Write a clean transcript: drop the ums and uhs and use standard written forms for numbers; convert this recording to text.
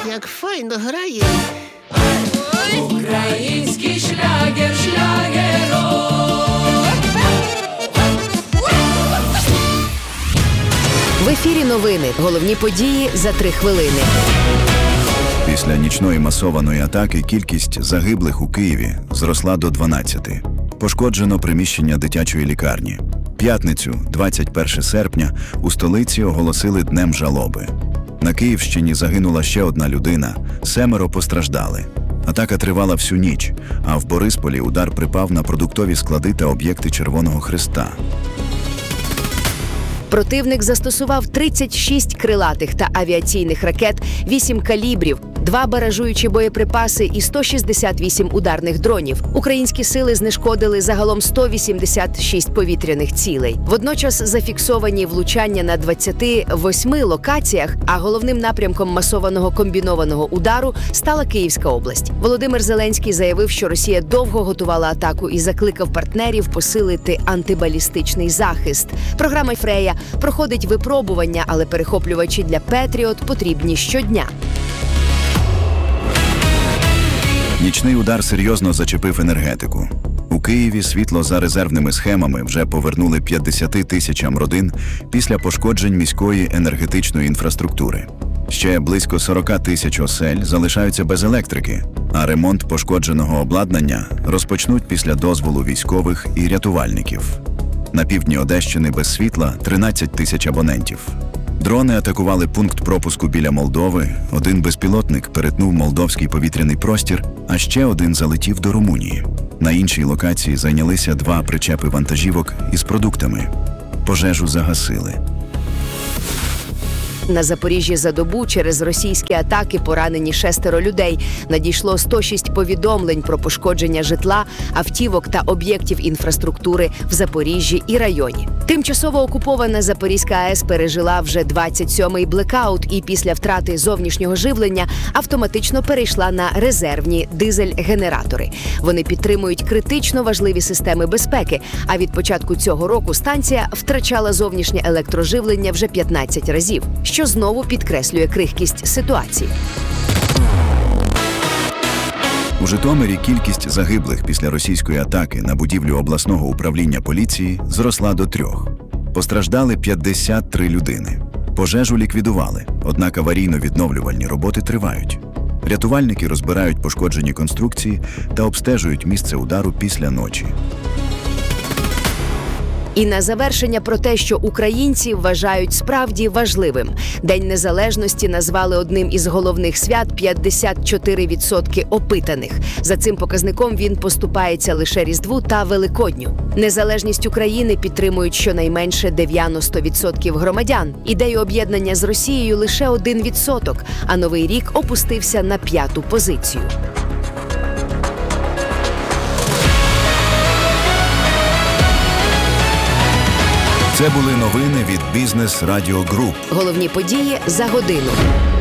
як файно грає. Український шлягер, шлягерок. В ефірі новини. Головні події за 3 хвилини. Після нічної масованої атаки кількість загиблих у Києві зросла до 12. Пошкоджено приміщення дитячої лікарні. П'ятницю, 21 серпня, у столиці оголосили Днем жалоби. На Київщині загинула ще одна людина, 7 постраждали. Атака тривала всю ніч, а в Борисполі удар припав на продуктові склади та об'єкти Червоного Хреста. Противник застосував 36 крилатих та авіаційних ракет, 8 калібрів, 2 баражуючі боєприпаси і 168 ударних дронів. Українські сили знешкодили загалом 186 повітряних цілей. Водночас зафіксовані влучання на 28 локаціях, а головним напрямком масованого комбінованого удару стала Київська область. Володимир Зеленський заявив, що Росія довго готувала атаку і закликав партнерів посилити антибалістичний захист. Програма «Фрея» проходить випробування, але перехоплювачі для «Петріот» потрібні щодня. Нічний удар серйозно зачепив енергетику. У Києві світло за резервними схемами вже повернули 50 тисячам родин після пошкоджень міської енергетичної інфраструктури. Ще близько 40 тисяч осель залишаються без електрики, а ремонт пошкодженого обладнання розпочнуть після дозволу військових і рятувальників. На півдні Одещини без світла 13 тисяч абонентів. Дрони атакували пункт пропуску біля Молдови, один безпілотник перетнув молдовський повітряний простір, а ще один залетів до Румунії. На іншій локації зайнялися 2 причепи вантажівок із продуктами. Пожежу загасили. На Запоріжжі за добу через російські атаки поранені 6 людей. Надійшло 106 повідомлень про пошкодження житла, автівок та об'єктів інфраструктури в Запоріжжі і районі. Тимчасово окупована Запорізька АЕС пережила вже 27-й блекаут і після втрати зовнішнього живлення автоматично перейшла на резервні дизель-генератори. Вони підтримують критично важливі системи безпеки, а від початку цього року станція втрачала зовнішнє електроживлення вже 15 разів, що знову підкреслює крихкість ситуації. У Житомирі кількість загиблих після російської атаки на будівлю обласного управління поліції зросла до 3. Постраждали 53 людини. Пожежу ліквідували, однак аварійно-відновлювальні роботи тривають. Рятувальники розбирають пошкоджені конструкції та обстежують місце удару після ночі. І на завершення про те, що українці вважають справді важливим. День Незалежності назвали одним із головних свят 54% опитаних. За цим показником він поступається лише Різдву та Великодню. Незалежність України підтримують щонайменше 90% громадян. Ідею об'єднання з Росією лише 1%, а Новий рік опустився на 5-ту позицію. Це були новини від Бізнес Радіо Груп. Головні події за годину.